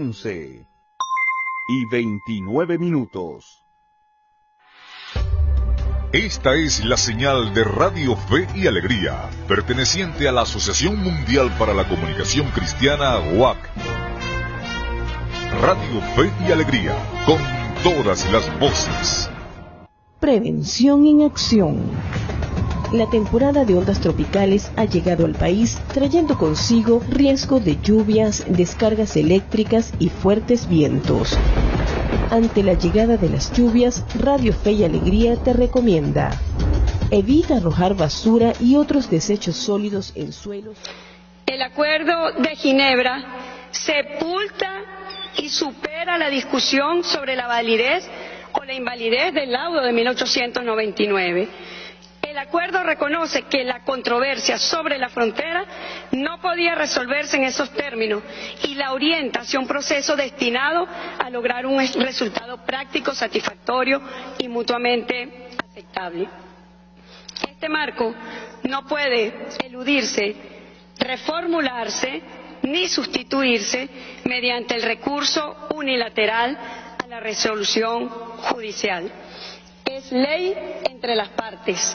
11:29. Esta es la señal de Radio Fe y Alegría, perteneciente a la Asociación Mundial para la Comunicación Cristiana, WAC. Radio Fe y Alegría, con todas las voces. Prevención en acción. La temporada de ondas tropicales ha llegado al país, trayendo consigo riesgo de lluvias, descargas eléctricas y fuertes vientos. Ante la llegada de las lluvias, Radio Fe y Alegría te recomienda: evita arrojar basura y otros desechos sólidos en suelos. El Acuerdo de Ginebra sepulta y supera la discusión sobre la validez o la invalidez del laudo de 1899. El acuerdo reconoce que la controversia sobre la frontera no podía resolverse en esos términos y la orienta hacia un proceso destinado a lograr un resultado práctico, satisfactorio y mutuamente aceptable. Este marco no puede eludirse, reformularse ni sustituirse mediante el recurso unilateral a la resolución judicial. Es ley entre las partes.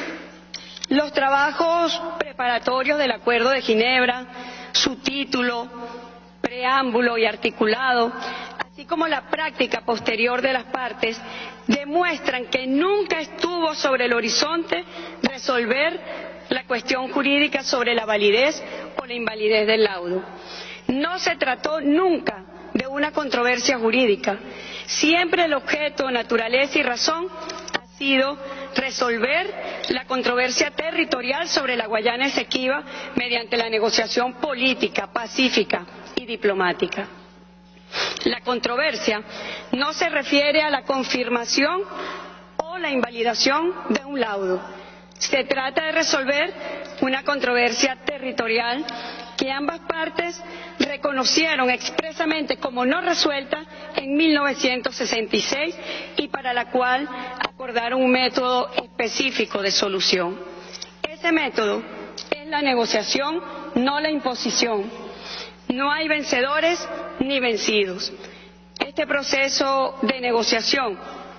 Los trabajos preparatorios del Acuerdo de Ginebra, su título, preámbulo y articulado, así como la práctica posterior de las partes, demuestran que nunca estuvo sobre el horizonte resolver la cuestión jurídica sobre la validez o la invalidez del laudo. No se trató nunca de una controversia jurídica. Siempre el objeto, naturaleza y razón ha sido resolver la controversia territorial sobre la Guayana Esequiba mediante la negociación política, pacífica y diplomática. La controversia no se refiere a la confirmación o la invalidación de un laudo. Se trata de resolver una controversia territorial que ambas partes reconocieron expresamente como no resuelta en 1966 y para la cual acordaron un método específico de solución. Ese método es la negociación, no la imposición. No hay vencedores ni vencidos. Este proceso de negociación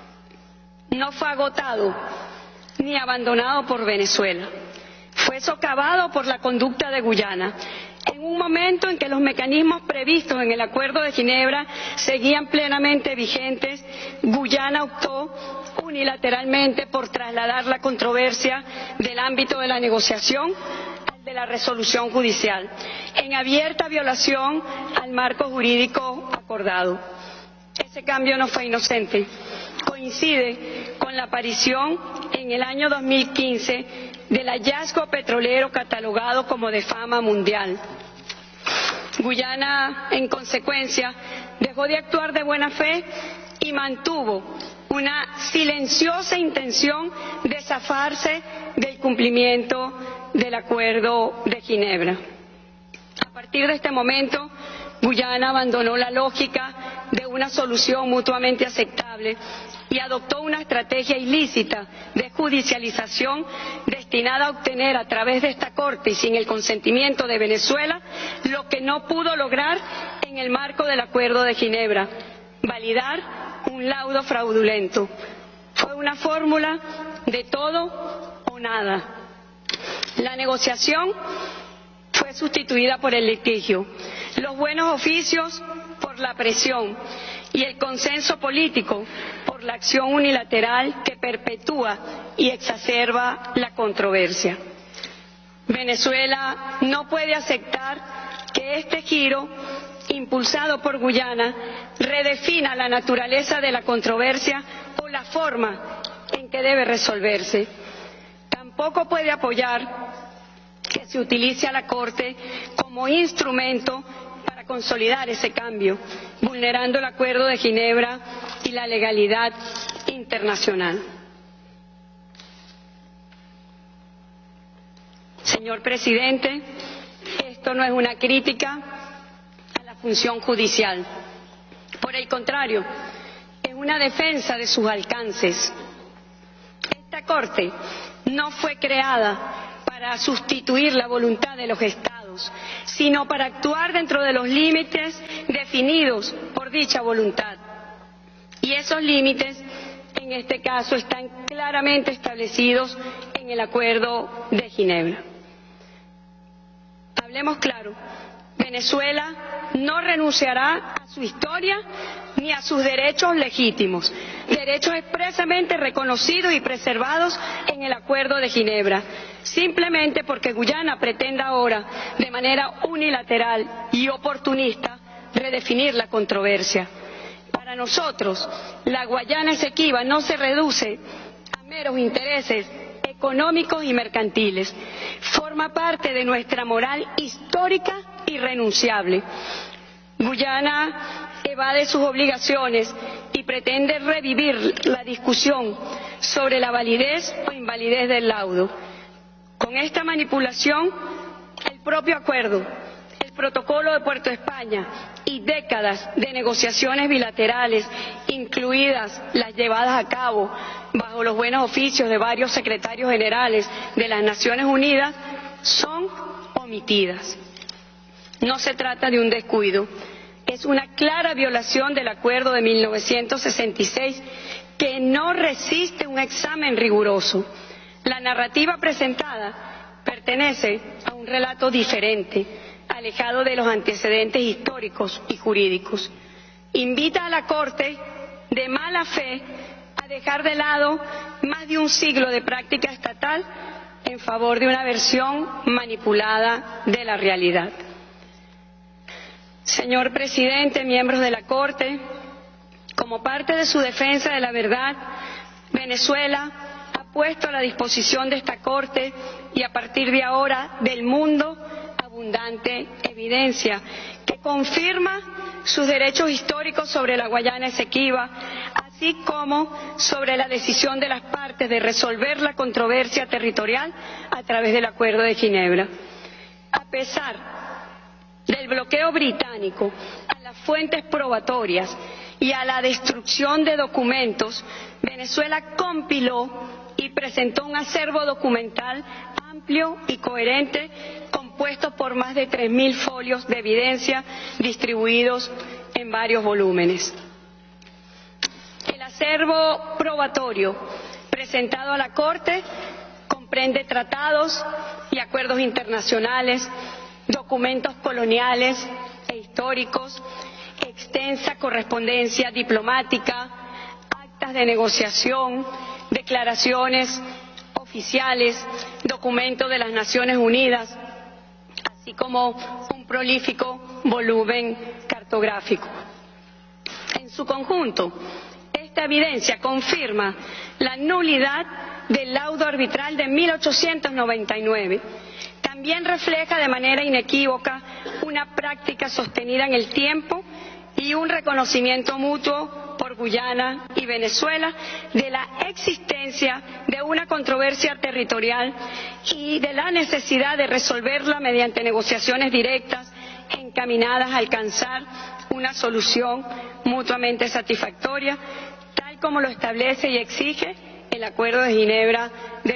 no fue agotado ni abandonado por Venezuela. Fue socavado por la conducta de Guyana. En un momento en que los mecanismos previstos en el Acuerdo de Ginebra seguían plenamente vigentes, Guyana optó unilateralmente por trasladar la controversia del ámbito de la negociación al de la resolución judicial, en abierta violación al marco jurídico acordado. Ese cambio no fue inocente. Coincide con la aparición en el año 2015 del hallazgo petrolero catalogado como de fama mundial. Guyana, en consecuencia, dejó de actuar de buena fe y mantuvo una silenciosa intención de zafarse del cumplimiento del Acuerdo de Ginebra. A partir de este momento, Guyana abandonó la lógica de una solución mutuamente aceptable y adoptó una estrategia ilícita de judicialización destinada a obtener a través de esta Corte y sin el consentimiento de Venezuela lo que no pudo lograr en el marco del Acuerdo de Ginebra: validar un laudo fraudulento. Fue una fórmula de todo o nada. La negociación fue sustituida por el litigio, los buenos oficios por la presión y el consenso político por la acción unilateral que perpetúa y exacerba la controversia. Venezuela no puede aceptar que este giro, impulsado por Guyana, redefina la naturaleza de la controversia o la forma en que debe resolverse. Tampoco puede apoyar que se utilice a la Corte como instrumento para consolidar ese cambio, vulnerando el Acuerdo de Ginebra y la legalidad internacional. Señor presidente, esto no es una crítica a la función judicial. Por el contrario, es una defensa de sus alcances. Esta Corte no fue creada para sustituir la voluntad de los Estados. privados, sino para actuar dentro de los límites definidos por dicha voluntad. Y esos límites, en este caso, están claramente establecidos en el Acuerdo de Ginebra. Hablemos claro, Venezuela no renunciará a su historia ni a sus derechos legítimos, derechos expresamente reconocidos y preservados en el Acuerdo de Ginebra, simplemente porque Guyana pretenda ahora, de manera unilateral y oportunista, redefinir la controversia. Para nosotros, la Guayana Esequiba no se reduce a meros intereses económicos y mercantiles. Forma parte de nuestra moral histórica irrenunciable. Guyana evade sus obligaciones y pretende revivir la discusión sobre la validez o invalidez del laudo. Con esta manipulación, el propio acuerdo, el protocolo de Puerto España y décadas de negociaciones bilaterales, incluidas las llevadas a cabo bajo los buenos oficios de varios secretarios generales de las Naciones Unidas, son omitidas. No se trata de un descuido, es una clara violación del Acuerdo de 1966 que no resiste un examen riguroso. La narrativa presentada pertenece a un relato diferente, alejado de los antecedentes históricos y jurídicos. Invita a la Corte de mala fe a dejar de lado más de un siglo de práctica estatal en favor de una versión manipulada de la realidad. Señor Presidente, miembros de la Corte, como parte de su defensa de la verdad, Venezuela ha puesto a la disposición de esta Corte y a partir de ahora del mundo abundante evidencia que confirma sus derechos históricos sobre la Guayana Esequiba, así como sobre la decisión de las partes de resolver la controversia territorial a través del Acuerdo de Ginebra. A pesar del bloqueo británico a las fuentes probatorias y a la destrucción de documentos, Venezuela compiló y presentó un acervo documental amplio y coherente compuesto por más de 3.000 folios de evidencia distribuidos en varios volúmenes. El acervo probatorio presentado a la Corte comprende tratados y acuerdos internacionales, documentos coloniales e históricos, extensa correspondencia diplomática, actas de negociación, declaraciones oficiales, documentos de las Naciones Unidas, así como un prolífico volumen cartográfico. En su conjunto, esta evidencia confirma la nulidad del laudo arbitral de 1899. También refleja de manera inequívoca una práctica sostenida en el tiempo y un reconocimiento mutuo por Guyana y Venezuela de la existencia de una controversia territorial y de la necesidad de resolverla mediante negociaciones directas encaminadas a alcanzar una solución mutuamente satisfactoria, tal como lo establece y exige el Acuerdo de Ginebra de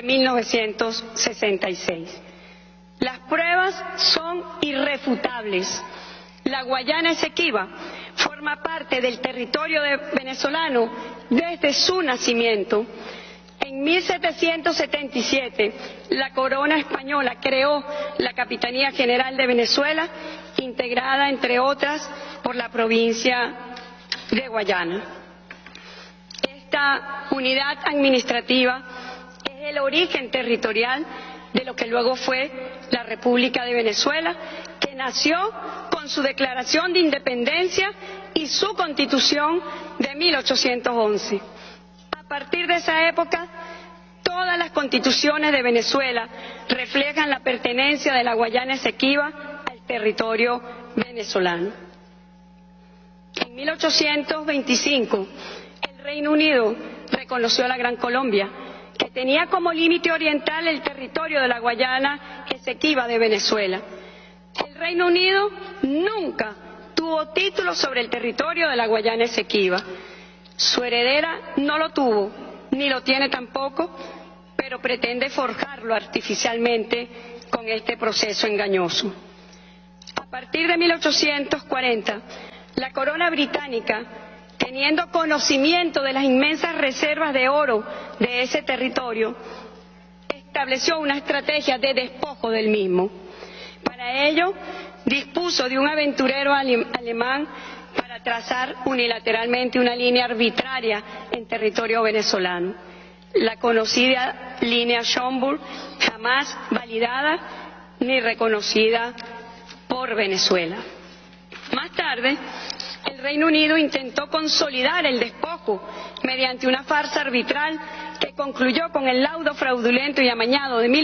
1966. Las pruebas son irrefutables. La Guayana Esequiba forma parte del territorio venezolano desde su nacimiento. En 1777, la corona española creó la Capitanía General de Venezuela, integrada, entre otras, por la provincia de Guayana. Esta unidad administrativa es el origen territorial de lo que luego fue la República de Venezuela, que nació con su Declaración de Independencia y su Constitución de 1811. A partir de esa época, todas las constituciones de Venezuela reflejan la pertenencia de la Guayana Esequiba al territorio venezolano. En 1825, el Reino Unido reconoció a la Gran Colombia, que tenía como límite oriental el territorio de la Guayana Esequiba de Venezuela. El Reino Unido nunca tuvo título sobre el territorio de la Guayana Esequiba. Su heredera no lo tuvo, ni lo tiene tampoco, pero pretende forjarlo artificialmente con este proceso engañoso. A partir de 1840, la corona británica, teniendo conocimiento de las inmensas reservas de oro de ese territorio, estableció una estrategia de despojo del mismo. Para ello, dispuso de un aventurero alemán para trazar unilateralmente una línea arbitraria en territorio venezolano, la conocida línea Schomburg, jamás validada ni reconocida por Venezuela. Más tarde, el Reino Unido intentó consolidar el despojo mediante una farsa arbitral que concluyó con el laudo fraudulento y amañado de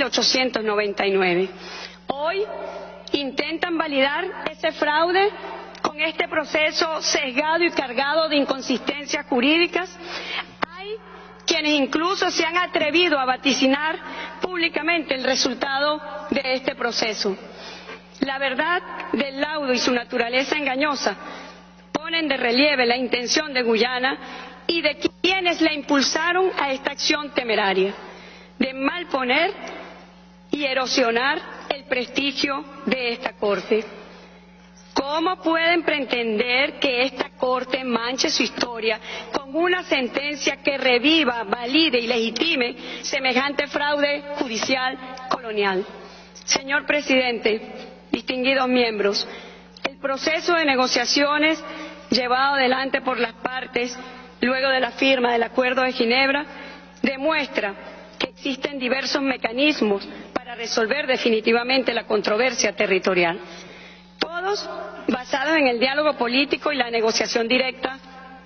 1899. Hoy intentan validar ese fraude con este proceso sesgado y cargado de inconsistencias jurídicas. Hay quienes incluso se han atrevido a vaticinar públicamente el resultado de este proceso. La verdad del laudo y su naturaleza engañosa ponen de relieve la intención de Guyana y de quienes la impulsaron a esta acción temeraria, de malponer y erosionar el prestigio de esta Corte. ¿Cómo pueden pretender que esta Corte manche su historia con una sentencia que reviva, valide y legitime semejante fraude judicial colonial? Señor Presidente, distinguidos miembros, el proceso de negociaciones llevado adelante por las partes luego de la firma del Acuerdo de Ginebra demuestra que existen diversos mecanismos para resolver definitivamente la controversia territorial, todos basados en el diálogo político y la negociación directa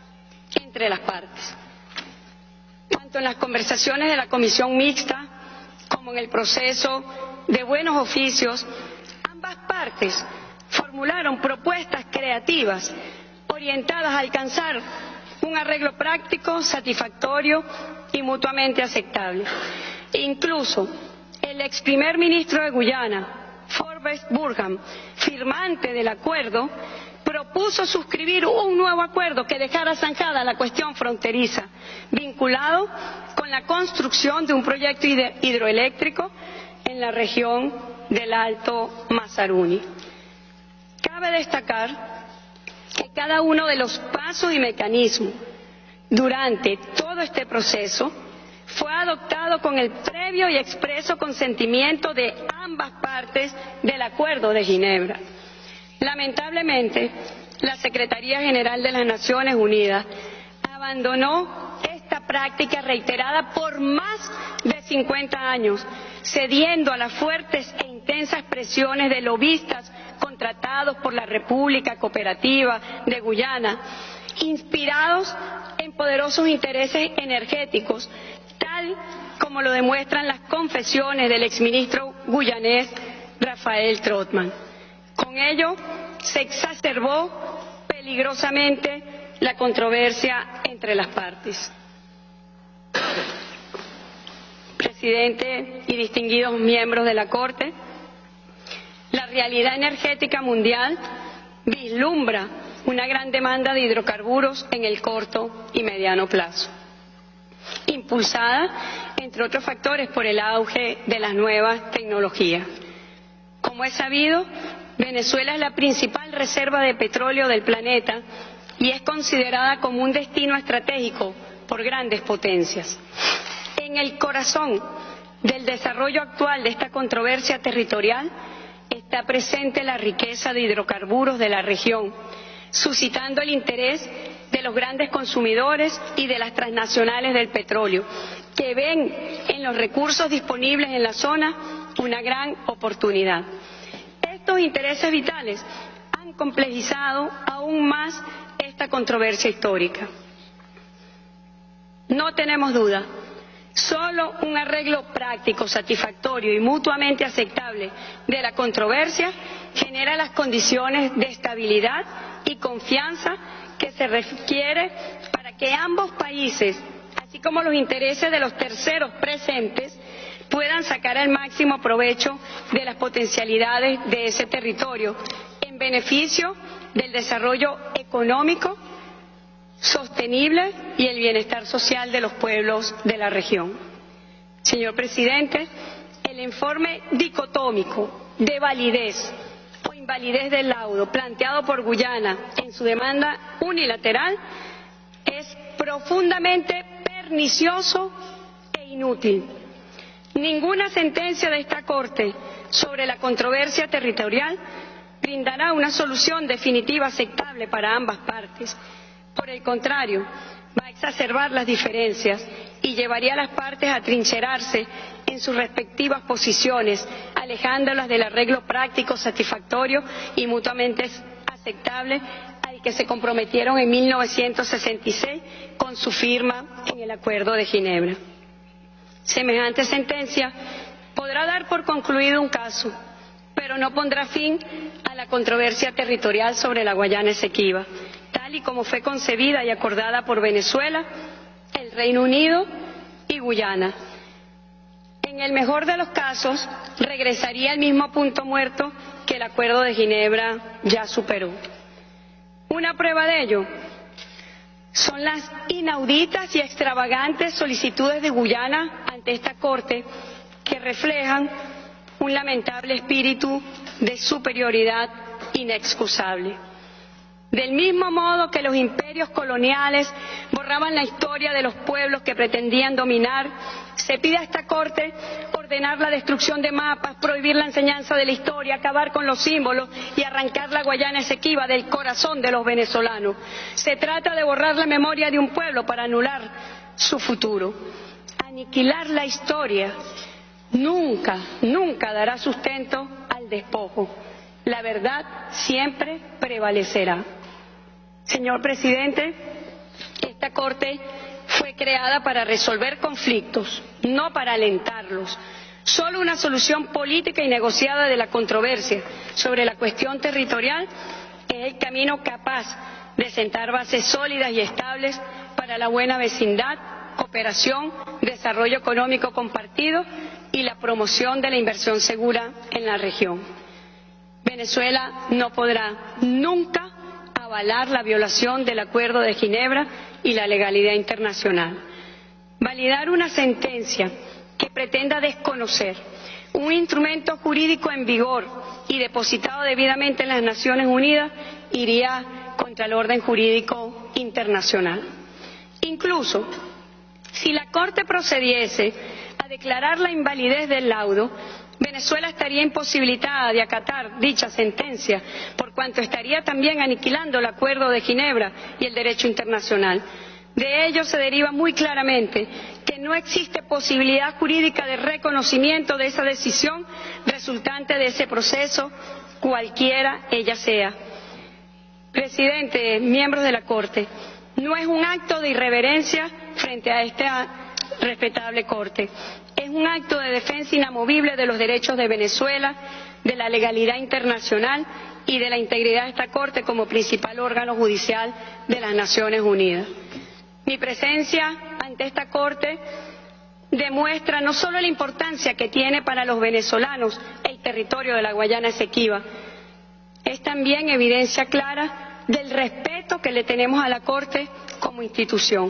entre las partes. Tanto en las conversaciones de la Comisión Mixta como en el proceso de buenos oficios, ambas partes formularon propuestas creativas orientadas a alcanzar un arreglo práctico, satisfactorio y mutuamente aceptable. Incluso el ex primer ministro de Guyana, Forbes Burham, firmante del acuerdo, propuso suscribir un nuevo acuerdo que dejara zanjada la cuestión fronteriza, vinculado con la construcción de un proyecto hidroeléctrico en la región del Alto Mazaruni. Cabe destacar que cada uno de los pasos y mecanismos durante todo este proceso fue adoptado con el previo y expreso consentimiento de ambas partes del Acuerdo de Ginebra. Lamentablemente, la Secretaría General de las Naciones Unidas abandonó esta práctica reiterada por más de 50 años, cediendo a las fuertes e intensas presiones de lobistas contratados por la República Cooperativa de Guyana, inspirados en poderosos intereses energéticos, tal como lo demuestran las confesiones del exministro guyanés Rafael Trotman. Con ello se exacerbó peligrosamente la controversia entre las partes. Presidente y distinguidos miembros de la Corte, la realidad energética mundial vislumbra una gran demanda de hidrocarburos en el corto y mediano plazo, impulsada, entre otros factores, por el auge de las nuevas tecnologías. Como es sabido, Venezuela es la principal reserva de petróleo del planeta y es considerada como un destino estratégico por grandes potencias. En el corazón del desarrollo actual de esta controversia territorial está presente la riqueza de hidrocarburos de la región, suscitando el interés de los grandes consumidores y de las transnacionales del petróleo, que ven en los recursos disponibles en la zona una gran oportunidad. Estos intereses vitales han complejizado aún más esta controversia histórica. No tenemos duda, solo un arreglo práctico, satisfactorio y mutuamente aceptable de la controversia genera las condiciones de estabilidad y confianza que se requiere para que ambos países, así como los intereses de los terceros presentes, puedan sacar el máximo provecho de las potencialidades de ese territorio en beneficio del desarrollo económico sostenible y el bienestar social de los pueblos de la región. Señor Presidente, el informe dicotómico de validez o invalidez del laudo planteado por Guyana en su demanda unilateral es profundamente pernicioso e inútil. Ninguna sentencia de esta Corte sobre la controversia territorial brindará una solución definitiva aceptable para ambas partes. Por el contrario, va a exacerbar las diferencias y llevaría a las partes a trincherarse en sus respectivas posiciones, alejándolas del arreglo práctico, satisfactorio y mutuamente aceptable al que se comprometieron en 1966 con su firma en el Acuerdo de Ginebra. Semejante sentencia podrá dar por concluido un caso, pero no pondrá fin a la controversia territorial sobre la Guayana Esequiba, tal y como fue concebida y acordada por Venezuela, el Reino Unido y Guyana. En el mejor de los casos, regresaría al mismo punto muerto que el Acuerdo de Ginebra ya superó. Una prueba de ello son las inauditas y extravagantes solicitudes de Guyana ante esta Corte, que reflejan un lamentable espíritu de superioridad inexcusable. Del mismo modo que los imperios coloniales borraban la historia de los pueblos que pretendían dominar, se pide a esta Corte ordenar la destrucción de mapas, prohibir la enseñanza de la historia, acabar con los símbolos y arrancar la Guayana Esequiba del corazón de los venezolanos. Se trata de borrar la memoria de un pueblo para anular su futuro. Aniquilar la historia nunca dará sustento al despojo. La verdad siempre prevalecerá. Señor presidente, esta Corte fue creada para resolver conflictos, no para alentarlos. Solo una solución política y negociada de la controversia sobre la cuestión territorial es el camino capaz de sentar bases sólidas y estables para la buena vecindad, cooperación, desarrollo económico compartido y la promoción de la inversión segura en la región. Venezuela no podrá nunca avalar la violación del Acuerdo de Ginebra y la legalidad internacional. Validar una sentencia que pretenda desconocer un instrumento jurídico en vigor y depositado debidamente en las Naciones Unidas iría contra el orden jurídico internacional. Incluso, si la Corte procediese a declarar la invalidez del laudo, Venezuela estaría imposibilitada de acatar dicha sentencia, por cuanto estaría también aniquilando el Acuerdo de Ginebra y el derecho internacional. De ello se deriva muy claramente que no existe posibilidad jurídica de reconocimiento de esa decisión resultante de ese proceso, cualquiera ella sea. Presidente, miembros de la Corte, no es un acto de irreverencia frente a esta respetable Corte. Es un acto de defensa inamovible de los derechos de Venezuela, de la legalidad internacional y de la integridad de esta Corte como principal órgano judicial de las Naciones Unidas. Mi presencia ante esta Corte demuestra no solo la importancia que tiene para los venezolanos el territorio de la Guayana Esequiba, es también evidencia clara del respeto que le tenemos a la Corte como institución.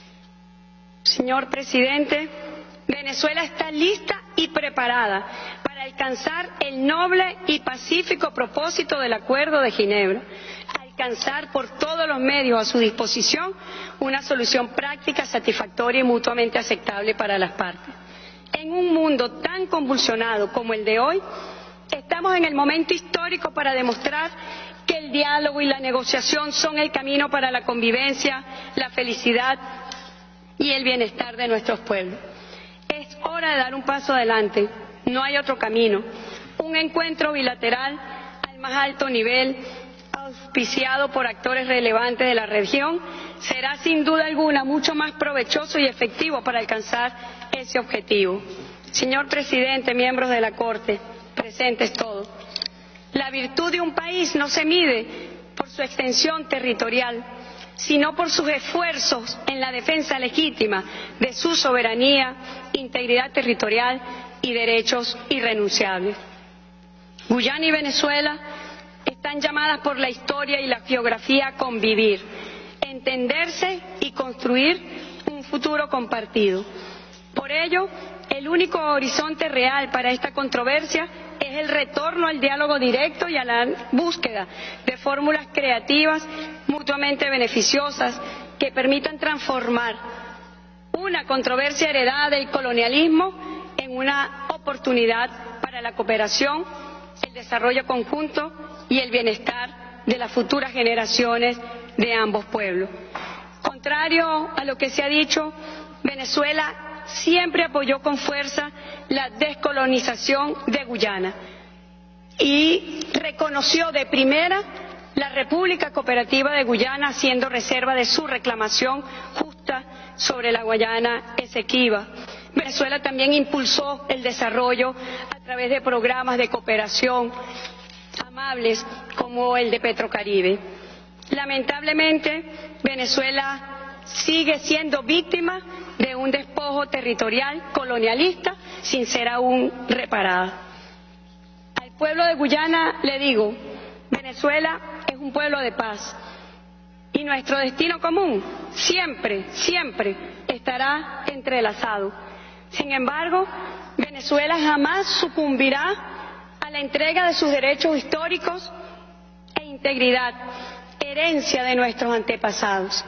Señor presidente, Venezuela está lista y preparada para alcanzar el noble y pacífico propósito del Acuerdo de Ginebra, alcanzar por todos los medios a su disposición una solución práctica, satisfactoria y mutuamente aceptable para las partes. En un mundo tan convulsionado como el de hoy, estamos en el momento histórico para demostrar que el diálogo y la negociación son el camino para la convivencia, la felicidad y el bienestar de nuestros pueblos. Es hora de dar un paso adelante, no hay otro camino. Un encuentro bilateral al más alto nivel, auspiciado por actores relevantes de la región, será sin duda alguna mucho más provechoso y efectivo para alcanzar ese objetivo. Señor presidente, miembros de la Corte, presentes todos, la virtud de un país no se mide por su extensión territorial, sino por sus esfuerzos en la defensa legítima de su soberanía, integridad territorial y derechos irrenunciables. Guyana y Venezuela están llamadas por la historia y la geografía a convivir, entenderse y construir un futuro compartido. Por ello, El único horizonte real para esta controversia es el retorno al diálogo directo y a la búsqueda de fórmulas creativas mutuamente beneficiosas que permitan transformar una controversia heredada del colonialismo en una oportunidad para la cooperación, el desarrollo conjunto y el bienestar de las futuras generaciones de ambos pueblos. Contrario a lo que se ha dicho, Venezuela siempre apoyó con fuerza la descolonización de Guyana y reconoció de primera la República Cooperativa de Guyana, haciendo reserva de su reclamación justa sobre la Guayana Esequiba. Venezuela también impulsó el desarrollo a través de programas de cooperación amables como el de Petrocaribe. Lamentablemente, Venezuela sigue siendo víctima de un despojo territorial colonialista sin ser aún reparada. Al pueblo de Guyana le digo, Venezuela es un pueblo de paz y nuestro destino común siempre, siempre estará entrelazado. Sin embargo, Venezuela jamás sucumbirá a la entrega de sus derechos históricos e integridad, herencia de nuestros antepasados.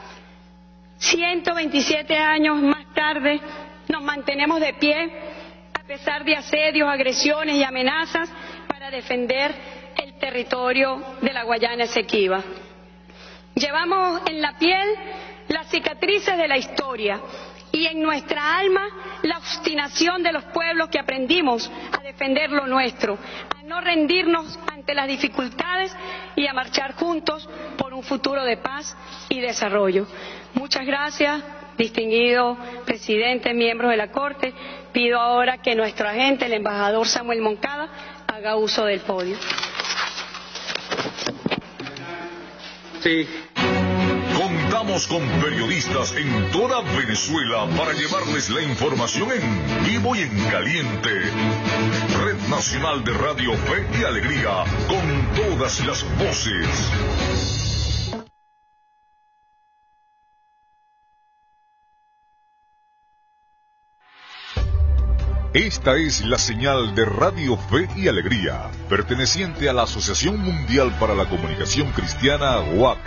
127 años más tarde nos mantenemos de pie a pesar de asedios, agresiones y amenazas para defender el territorio de la Guayana Esequiba. Llevamos en la piel las cicatrices de la historia y en nuestra alma la obstinación de los pueblos que aprendimos a defender lo nuestro, a no rendirnos ante las dificultades y a marchar juntos por un futuro de paz y desarrollo. Muchas gracias, distinguido presidente, miembros de la Corte. Pido ahora que nuestro agente, el embajador Samuel Moncada, haga uso del podio. Sí. Contamos con periodistas en toda Venezuela para llevarles la información en vivo y en caliente. Red Nacional de Radio Fe y Alegría, con todas las voces. Esta es la señal de Radio Fe y Alegría, perteneciente a la Asociación Mundial para la Comunicación Cristiana, UAC.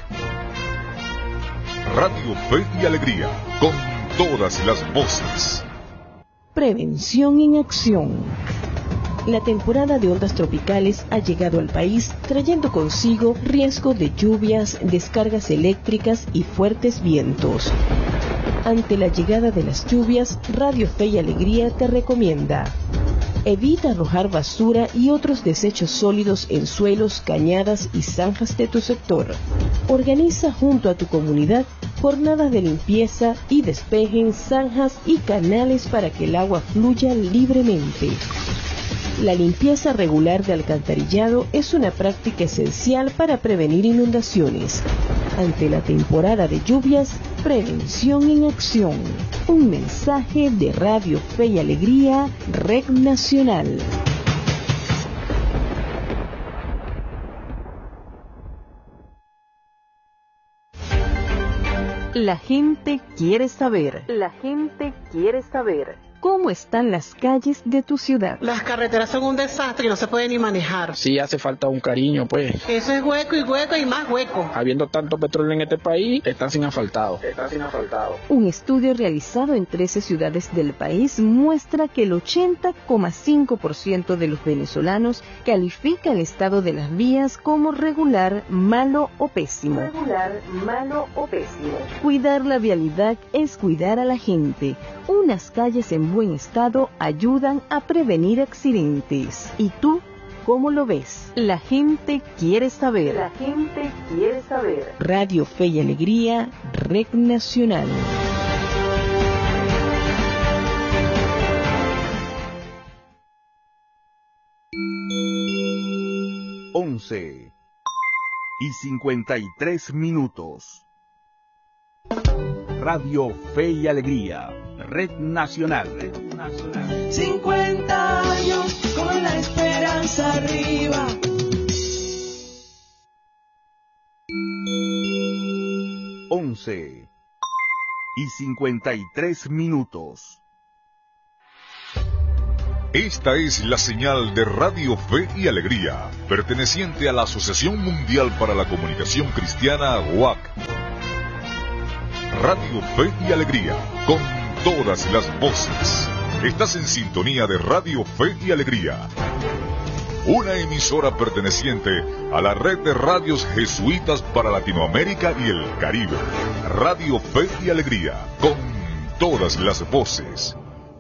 Radio Fe y Alegría, con todas las voces. Prevención en acción. La temporada de ondas tropicales ha llegado al país, trayendo consigo riesgo de lluvias, descargas eléctricas y fuertes vientos. Ante la llegada de las lluvias, Radio Fe y Alegría te recomienda: evita arrojar basura y otros desechos sólidos en suelos, cañadas y zanjas de tu sector. Organiza junto a tu comunidad jornadas de limpieza y despejen zanjas y canales para que el agua fluya libremente. La limpieza regular de alcantarillado es una práctica esencial para prevenir inundaciones. Ante la temporada de lluvias, prevención en acción. Un mensaje de Radio Fe y Alegría, Red Nacional. La gente quiere saber. La gente quiere saber. ¿Cómo están las calles de tu ciudad? Las carreteras son un desastre y no se puede ni manejar. Sí, hace falta un cariño, pues. Eso es hueco y más hueco. Habiendo tanto petróleo en este país, están sin asfaltado. Un estudio realizado en 13 ciudades del país muestra que el 80,5% de los venezolanos califica el estado de las vías como regular, malo o pésimo. Cuidar la vialidad es cuidar a la gente. Unas calles en buen estado ayudan a prevenir accidentes. ¿Y tú cómo lo ves? La gente quiere saber. La gente quiere saber. Radio Fe y Alegría, Red Nacional. Once y 53 minutos. Radio Fe y Alegría, Red Nacional. 50 años con la esperanza arriba. Once y 53 minutos. Esta es la señal de Radio Fe y Alegría, perteneciente a la Asociación Mundial para la Comunicación Cristiana, UAC. Radio Fe y Alegría, con todas las voces. Estás en sintonía de Radio Fe y Alegría, una emisora perteneciente a la red de radios jesuitas para Latinoamérica y el Caribe. Radio Fe y Alegría, con todas las voces.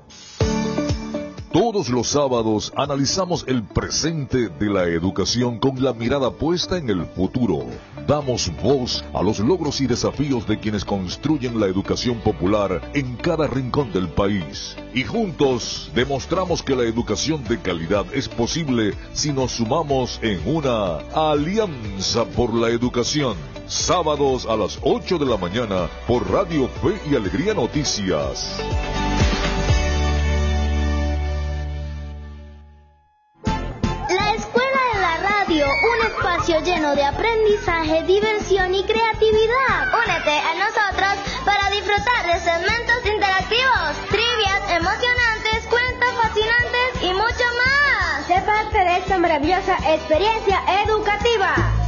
Todos los sábados analizamos el presente de la educación con la mirada puesta en el futuro. Damos voz a los logros y desafíos de quienes construyen la educación popular en cada rincón del país. Y juntos demostramos que la educación de calidad es posible si nos sumamos en una alianza por la educación. Sábados a las 8 de la mañana por Radio Fe y Alegría Noticias. Un espacio lleno de aprendizaje, diversión y creatividad. Únete a nosotros para disfrutar de segmentos interactivos, trivias emocionantes, cuentos fascinantes y mucho más. Sé parte de esta maravillosa experiencia educativa.